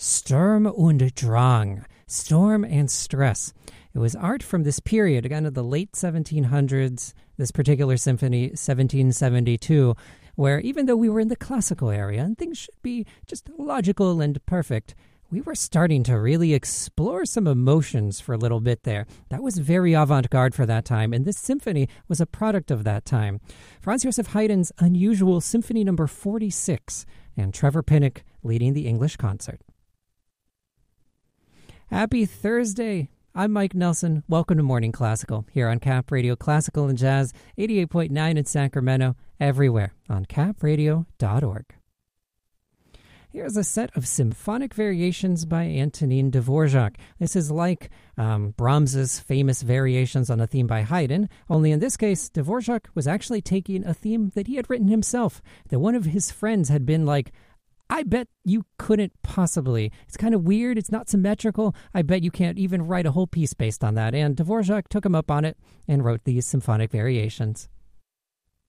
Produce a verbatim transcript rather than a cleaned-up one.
Sturm und Drang, Storm and Stress. It was art from this period, again, of the late seventeen hundreds, this particular symphony, seventeen seventy-two, where even though we were in the classical area and things should be just logical and perfect, we were starting to really explore some emotions for a little bit there. That was very avant-garde for that time, and this symphony was a product of that time. Franz Joseph Haydn's unusual Symphony Number forty-six, and Trevor Pinnock leading the English concert. Happy Thursday. I'm Mike Nelson. Welcome to Morning Classical here on Cap Radio Classical and Jazz, eighty-eight point nine in Sacramento, everywhere on cap radio dot org. Here's a set of symphonic variations by Antonin Dvorak. This is like um, Brahms's famous variations on a theme by Haydn, only in this case, Dvorak was actually taking a theme that he had written himself, that one of his friends had been like, I bet you couldn't possibly. It's kind of weird. It's not symmetrical. I bet you can't even write a whole piece based on that. And Dvorak took him up on it and wrote these symphonic variations.